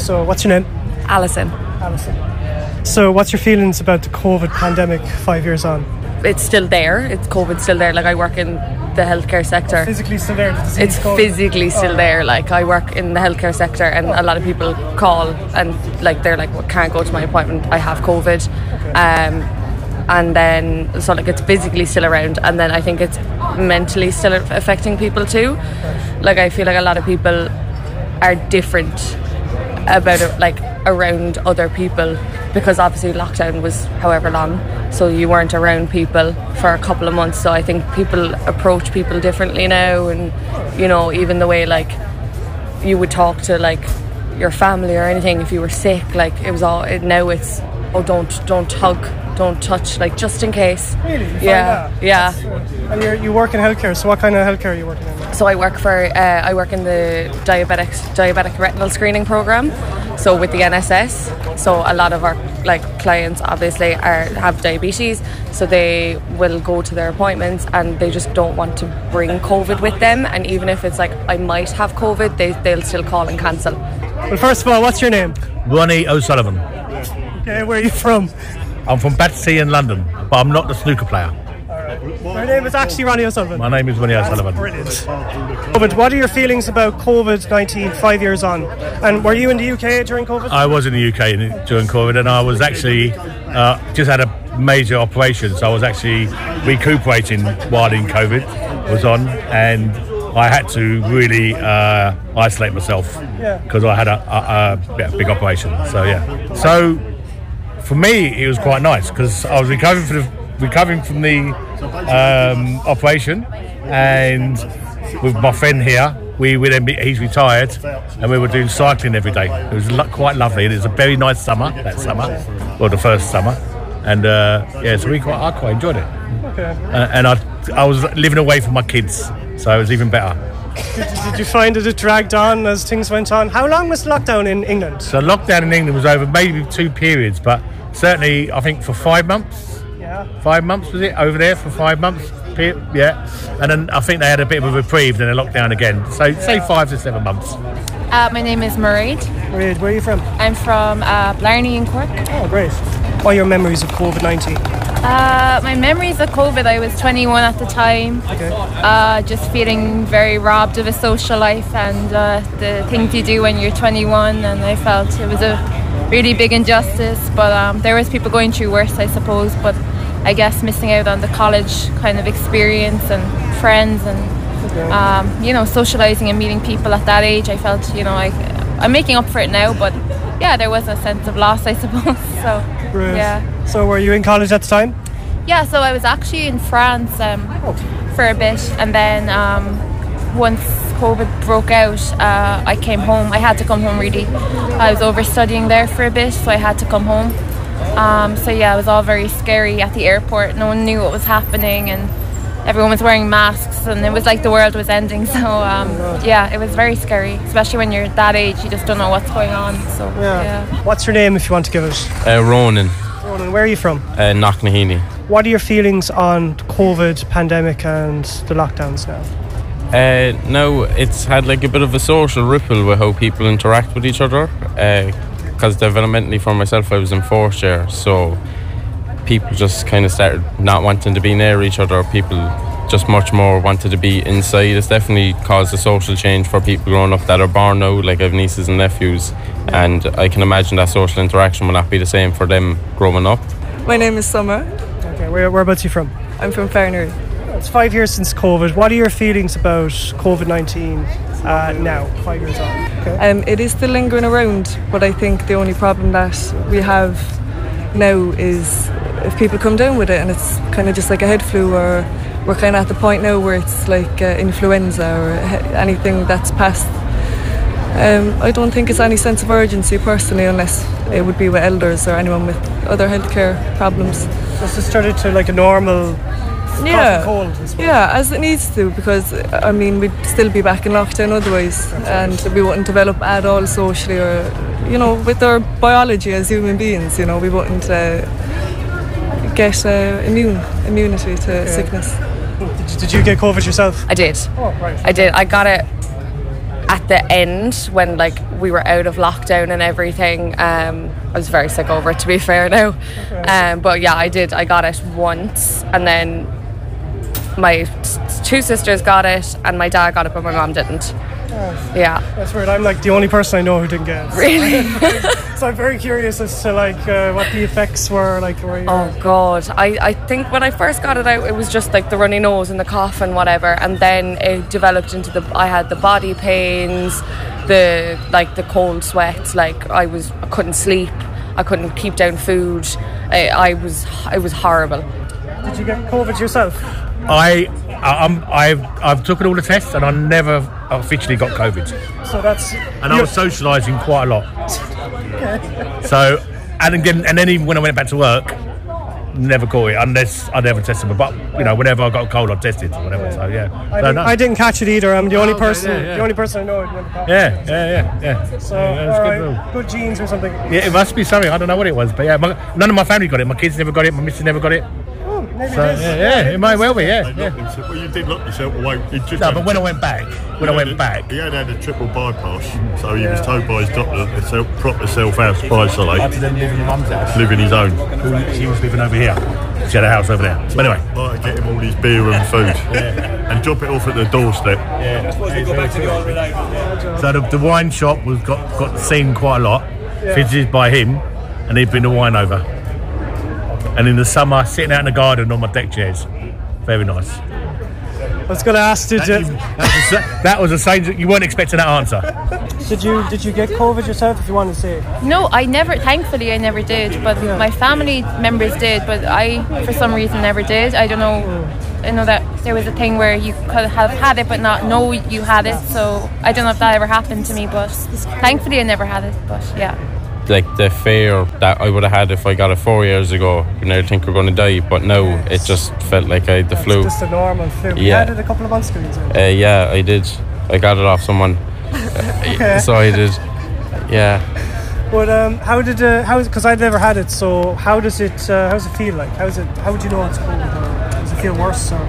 So what's your name? Alison. Alison. So what's your feelings about the COVID pandemic 5 years on? It's still there. COVID's still there. Like, I work in the healthcare sector. It's physically still there? It's physically still there. Like, I work in the healthcare sector, and a lot of people call and like they're like, well, can't go to my appointment, I have COVID. Okay. And then so like it's physically still around, and then I think it's mentally still affecting people too. Like, I feel like a lot of people are different about it, like around other people, because obviously lockdown was however long, so you weren't around people for a couple of months. So I think people approach people differently now, and you know, even the way like you would talk to like your family or anything if you were sick, like it was all now it's don't hug, don't touch, like just in case. Really? Yeah. And you work in healthcare, so what kind of healthcare are you working in? So I work in the diabetic retinal screening program, so with the NSS. So a lot of our like clients obviously have diabetes, so they will go to their appointments and they just don't want to bring COVID with them, and even if it's like I might have COVID, they'll still call and cancel. Well, first of all, what's your name? Ronnie O'Sullivan. Okay, where are you from? I'm from Battersea in London, but I'm not the snooker player. Your name is actually Ronnie O'Sullivan. My name is Ronnie O'Sullivan. Brilliant. But what are your feelings about COVID-19 5 years on? And were you in the UK during COVID? I was in the UK during COVID, and I was actually just had a major operation, so I was actually recuperating while in COVID was on, and I had to really isolate myself because I had a big operation. So for me it was quite nice because I was recovering from the operation, and with my friend here, he's retired, and we were doing cycling every day. It was quite lovely. It was a very nice summer, the first summer, and so I quite enjoyed it. Okay. And I was living away from my kids, so it was even better. Did you find that it dragged on as things went on? How long was lockdown in England? So lockdown in England was over maybe 2 periods, but certainly I think for 5 months. Yeah. 5 months was it over there for 5 months? Yeah. And then I think they had a bit of a reprieve, then a lockdown again. So say 5 to 7 months. My name is Mairead. Mairead, where are you from? I'm from Blarney in Cork. Oh, great. What are your memories of COVID-19? My memories of COVID, I was 21 at the time. Okay. Just feeling very robbed of a social life and the things you do when you're 21, and I felt it was a really big injustice, but there was people going through worse, I suppose, but I guess missing out on the college kind of experience and friends and socialising and meeting people at that age. I felt, I'm making up for it now, but yeah, there was a sense of loss, I suppose. So Great. Yeah. So were you in college at the time? Yeah, so I was actually in France for a bit, and then once COVID broke out, I came home. I had to come home, really. I was overstudying there for a bit, so I had to come home. It was all very scary at the airport. No one knew what was happening, and everyone was wearing masks, and it was like the world was ending. So it was very scary, especially when you're that age. You just don't know what's going on. So What's your name, if you want to give it? Ronan. Ronan, where are you from? Knocknaheeny. What are your feelings on COVID pandemic and the lockdowns now? Now it's had like a bit of a social ripple with how people interact with each other, because developmentally for myself I was in 4th year, so people just kind of started not wanting to be near each other. People just much more wanted to be inside. It's definitely caused a social change for people growing up that are born now, like I have nieces and nephews, and I can imagine that social interaction will not be the same for them growing up. My name is Summer. Okay, whereabouts are you from? I'm from Farnary. It's 5 years since COVID. What are your feelings about COVID-19 now, 5 years on? Okay. It is still lingering around, but I think the only problem that we have now is if people come down with it and it's kind of just like a head flu, or we're kind of at the point now where it's like influenza or anything that's past. I don't think it's any sense of urgency personally, unless it would be with elders or anyone with other healthcare problems. It's just started to like a normal cough and cold, I suppose. Yeah, as it needs to, because I mean we'd still be back in lockdown otherwise, and we wouldn't develop at all socially, or with our biology as human beings, we wouldn't get immunity to sickness. Did you get COVID yourself? I did. Oh, right. I did. I got it at the end, when like we were out of lockdown and everything, I was very sick over it, to be fair now. But yeah, I got it once, and then my two sisters got it, and my dad got it, but my mom didn't. Yeah. That's weird. I'm like the only person I know who didn't get it. Really? So I'm very curious as to like what the effects were like. Oh God, I think when I first got it out, it was just like the runny nose and the cough and whatever, and then it developed into I had the body pains, the cold sweats, like I couldn't sleep, I couldn't keep down food. It was horrible. Did you get COVID yourself? I've taken all the tests and I never officially got COVID. So that's. And I was socialising quite a lot. Okay. So, and then even when I went back to work, never caught it unless I never tested. But whenever I got a cold, I tested or whatever. So yeah. I didn't catch it either. I'm the only person. The only person I know who went to college. Yeah. So good genes or something. Yeah, it must be something. I don't know what it was, but yeah, none of my family got it. My kids never got it. My missus never got it. Maybe so, it is. Yeah, it might well be, yeah. Well, you did lock yourself away. But when I went back, he had a triple bypass, so he was told by his doctor to prop himself out spicily. I had to then live in your mum's house. Live in his own. She was living over here. She had a house over there. But anyway. Like to get him all his beer and food. And drop it off at the doorstep. Yeah. That's why we got back to the holiday. So the wine shop got seen quite a lot. Visited by him, and he'd been the wine over. And in the summer, sitting out in the garden on my deck chairs. Very nice. I was going to ask, that was a sign that you weren't expecting that answer. Did you get COVID yourself, if you want to say? No, thankfully I never did, but my family members did, but I, for some reason, never did. I don't know. I know that there was a thing where you could have had it but not know you had it, so I don't know if that ever happened to me, but thankfully I never had it, but yeah. Like the fear that I would have had if I got it 4 years ago, you never think we're going to die, but now it just felt like I had the flu. Just a normal flu. You had it a couple of months ago, you said? Yeah, I did. I got it off someone. Okay. So I did. Yeah. But because I've never had it, so how does it feel like? How would you know it's cold? Or does it feel worse? Or?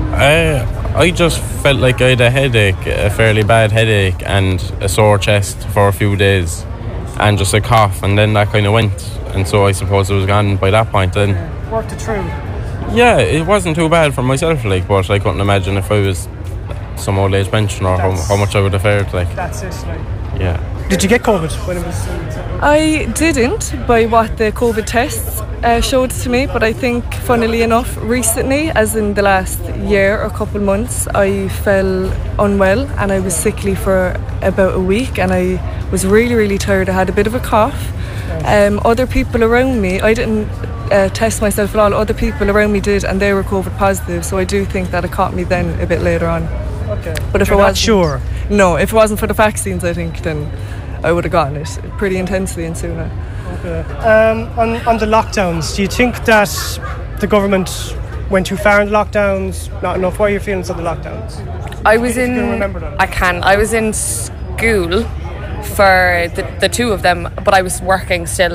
I just felt like I had a headache, a fairly bad headache, and a sore chest for a few days. And just a cough, and then that kind of went, and so I suppose it was gone by that point. Then worked it through. Yeah, it wasn't too bad for myself, like, but I couldn't imagine if I was some old age pensioner how much I would have fared. Like, that's it. Like. Yeah. Did you get COVID when it was? I didn't, by what the COVID tests showed to me, but I think, funnily enough, recently, as in the last year or couple months, I fell unwell and I was sickly for about a week, and I was really, really tired. I had a bit of a cough. Other people around me, I didn't test myself at all, other people around me did, and they were COVID positive, so I do think that it caught me then a bit later on. Okay. But if You're not sure? No, if it wasn't for the vaccines, I think then I would have gotten it pretty intensely and sooner. Okay. On the lockdowns, do you think that the government went too far in the lockdowns? Not enough? What are your feelings on the lockdowns? I was in. Remember them? I was in school for the two of them, but I was working still.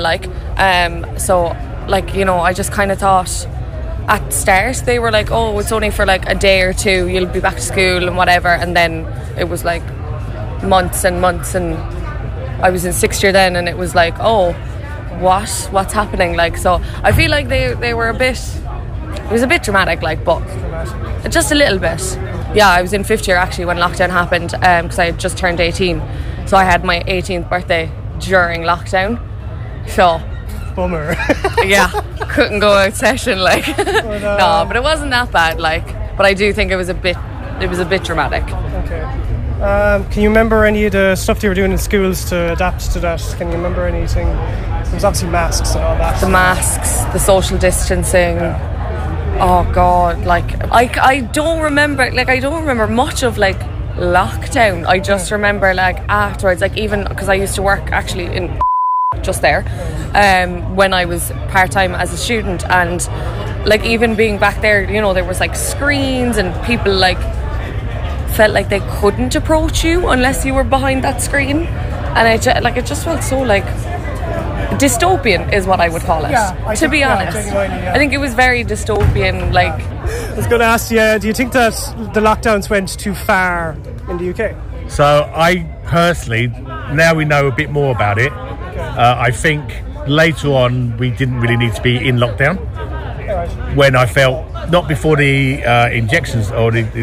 So I just kind of thought. At the start, they were like, "Oh, it's only for like a day or two. You'll be back to school and whatever." And then it was like months and months, and I was in sixth year then, and it was like, "Oh, what's happening?" Like, so I feel like they were a bit. It was a bit dramatic, like, but just a little bit. Yeah, I was in fifth year actually when lockdown happened, because I had just turned 18, so I had my 18th birthday during lockdown. So. Bummer. Yeah, couldn't go out session like. No, but it wasn't that bad. Like, but I do think it was a bit dramatic. Okay. Can you remember any of the stuff you were doing in schools to adapt to that? Can you remember anything? There was obviously masks and all that. The masks, the social distancing. Yeah. Oh God! Like I don't remember much of like lockdown. I just remember like afterwards, like even because I used to work actually in. Just there when I was part-time as a student, and like even being back there, there was like screens and people like felt like they couldn't approach you unless you were behind that screen, and it just felt so like dystopian is what I would call it. Yeah, to be honest, I think it was very dystopian. Like, I was going to ask you, do you think that the lockdowns went too far in the UK? So I personally, now we know a bit more about it, I think later on we didn't really need to be in lockdown. When I felt, not before the injections or the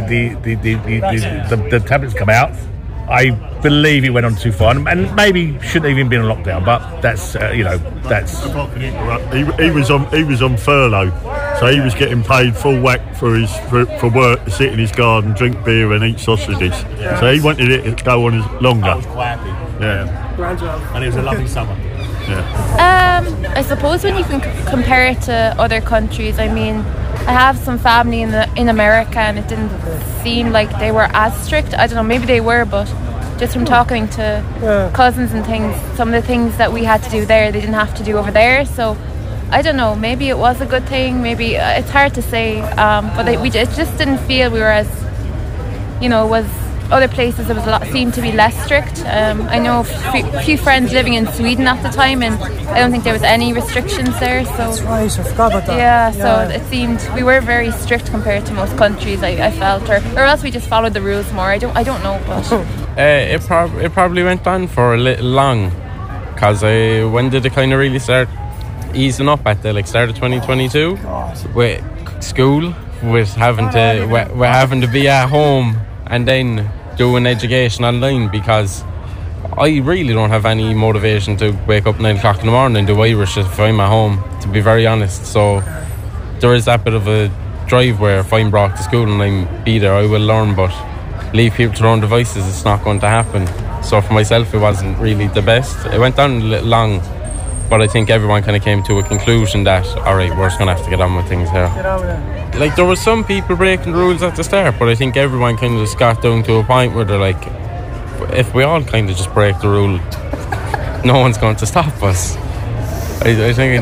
tablets come out, I believe it went on too far, and maybe shouldn't even been in lockdown. But that's that's. He was on furlough, so he was getting paid full whack for work to sit in his garden, drink beer, and eat sausages. Yeah. So he wanted it to go on longer. I was quite happy. Yeah, and it was a lovely summer. Yeah. I suppose when you can compare it to other countries, I mean, I have some family in America, and it didn't seem like they were as strict. I don't know, maybe they were, but just from talking to cousins and things, some of the things that we had to do there, they didn't have to do over there. So I don't know, maybe it was a good thing, maybe it's hard to say, but it just didn't feel we were as, was other places. It was seemed to be less strict. I know a few friends living in Sweden at the time, and I don't think there was any restrictions there. So right, I forgot about that. Yeah, so it seemed we were very strict compared to most countries. I felt, or else we just followed the rules more. I don't know, but it probably went on for a little long, because when did it kind of really start easing up? At the start of 2022, with school, with having to be at home and then doing education online, because I really don't have any motivation to wake up 9 o'clock in the morning and do Irish if I'm at home, to be very honest. So there is that bit of a drive where if I'm brought to school and I'm be there, I will learn, but leave people to their own devices, it's not going to happen. So for myself, it wasn't really the best. It went on a little long, but I think everyone kind of came to a conclusion that, alright, we're just going to have to get on with things here. Like, there were some people breaking the rules at the start, but I think everyone kind of just got down to a point where they're like, if we all kind of just break the rule, no one's going to stop us. I think